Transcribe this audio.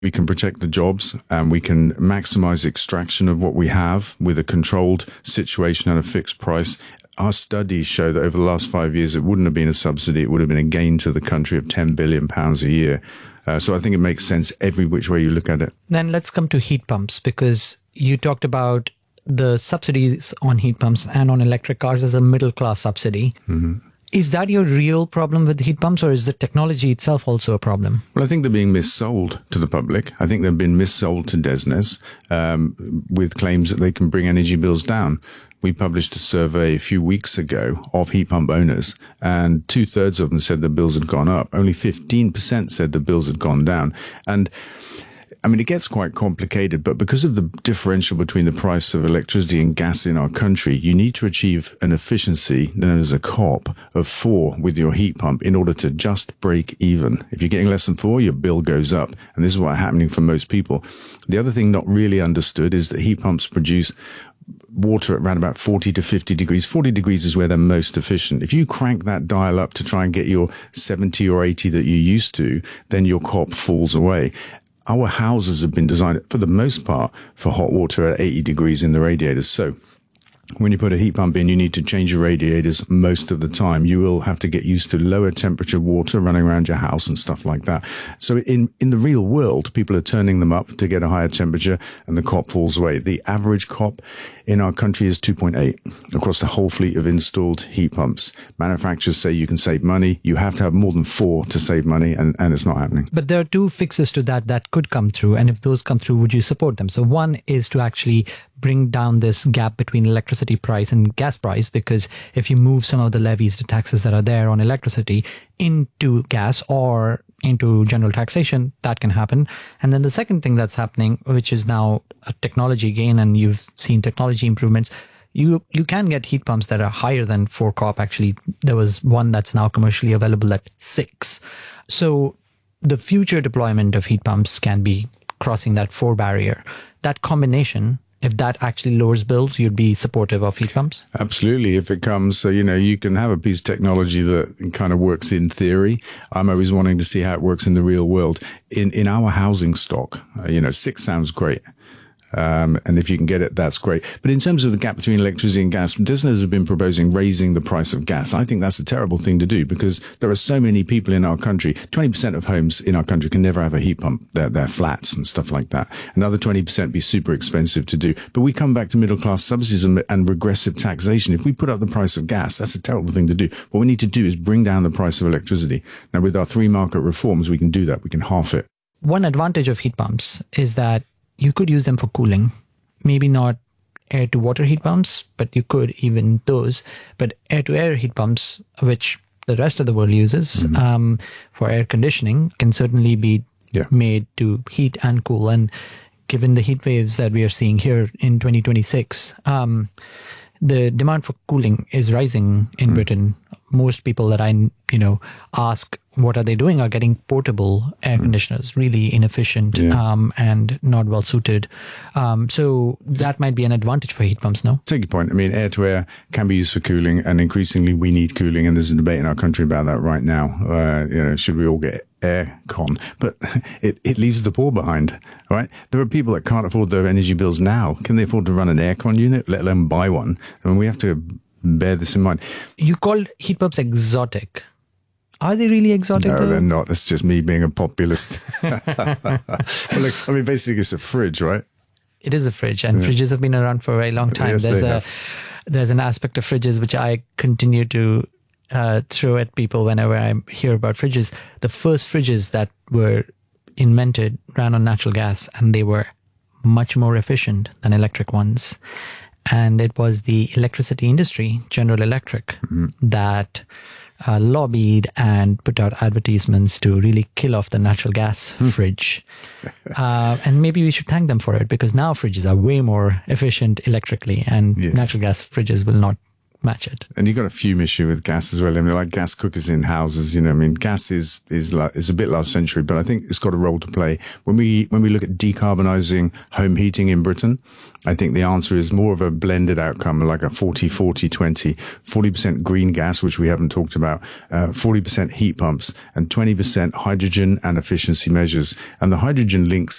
We can protect the jobs and we can maximize extraction of what we have with a controlled situation and a fixed price. Our studies show that over the last 5 years, it wouldn't have been a subsidy. It would have been a gain to the country of £10 billion a year. So I think it makes sense every which way you look at it. Then let's come to heat pumps, because you talked about the subsidies on heat pumps and on electric cars as a middle class subsidy. Mm-hmm. Is that your real problem with heat pumps, or is the technology itself also a problem? Well, I think they're being missold to the public. I think they've been missold to DESNZ with claims that they can bring energy bills down. We published a survey a few weeks ago of heat pump owners, and 2/3 of them said their bills had gone up. Only 15% said the bills had gone down. And I mean, it gets quite complicated, but because of the differential between the price of electricity and gas in our country, you need to achieve an efficiency known as a COP of 4 with your heat pump in order to just break even. If you're getting less than 4, your bill goes up. And this is what's happening for most people. The other thing not really understood is that heat pumps produce water at around about 40 to 50 degrees. 40 degrees is where they're most efficient. If you crank that dial up to try and get your 70 or 80 that you used to, then your COP falls away. Our houses have been designed, for the most part, for hot water at 80 degrees in the radiators. So when you put a heat pump in, you need to change your radiators most of the time. You will have to get used to lower temperature water running around your house and stuff like that. So in the real world, people are turning them up to get a higher temperature and the COP falls away. The average COP in our country is 2.8 across the whole fleet of installed heat pumps. Manufacturers say you can save money. You have to have more than 4 to save money, and it's not happening. But there are 2 fixes to that could come through. And if those come through, would you support them? So one is to actually bring down this gap between electricity price and gas price, because if you move some of the levies, the taxes that are there on electricity into gas or into general taxation, that can happen. And then the second thing that's happening, which is now a technology gain, and you've seen technology improvements, you can get heat pumps that are higher than 4 COP. Actually, there was one that's now commercially available at 6. So the future deployment of heat pumps can be crossing that 4 barrier. That combination, if that actually lowers bills, you'd be supportive of heat pumps? Absolutely. If it comes, so, you can have a piece of technology that kind of works in theory. I'm always wanting to see how it works in the real world. In our housing stock, 6 sounds great. And if you can get it, that's great. But in terms of the gap between electricity and gas, DESNZ has been proposing raising the price of gas. I think that's a terrible thing to do, because there are so many people in our country. 20% of homes in our country can never have a heat pump. They're flats and stuff like that. Another 20% be super expensive to do. But we come back to middle class subsidies and regressive taxation. If we put up the price of gas, that's a terrible thing to do. What we need to do is bring down the price of electricity. Now, with our 3 market reforms, we can do that. We can halve it. One advantage of heat pumps is that you could use them for cooling. Maybe not air-to-water heat pumps, but you could even those. But air-to-air heat pumps, which the rest of the world uses for air conditioning, can certainly be made to heat and cool. And given the heat waves that we are seeing here in 2026, the demand for cooling is rising in Britain. Most people that I ask what are they doing are getting portable air conditioners, really inefficient and not well suited. So that might be an advantage for heat pumps, no? Take your point. I mean, air to air can be used for cooling, and increasingly we need cooling, and there's a debate in our country about that right now. Should we all get air con? But it leaves the poor behind, right? There are people that can't afford their energy bills now. Can they afford to run an air con unit, let alone buy one? I mean, we have to bear this in mind. You called heat pumps exotic. Are they really exotic? No, they're not. That's just me being a populist. Well, look, I mean, basically it's a fridge, right? It is a fridge, and fridges have been around for a very long time. Yes, there's an aspect of fridges which I continue to throw at people whenever I hear about fridges. The first fridges that were invented ran on natural gas, and they were much more efficient than electric ones. And it was the electricity industry, General Electric, that lobbied and put out advertisements to really kill off the natural gas fridge. And maybe we should thank them for it, because now fridges are way more efficient electrically, and natural gas fridges will not match it. And you've got a fume issue with gas as well. I mean, like gas cookers in houses, I mean, gas is a bit last century, but I think it's got a role to play. When we look at decarbonising home heating in Britain, I think the answer is more of a blended outcome, like a 40-40-20, 40% green gas, which we haven't talked about, 40% heat pumps, and 20% hydrogen and efficiency measures. And the hydrogen links